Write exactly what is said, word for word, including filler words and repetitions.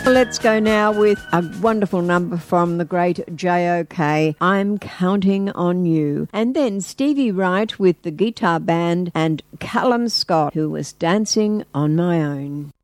Let's go now with a wonderful number from the great J O K, I'm Counting on You. And then Stevie Wright with the guitar band and Callum Scott, who was Dancing on My Own.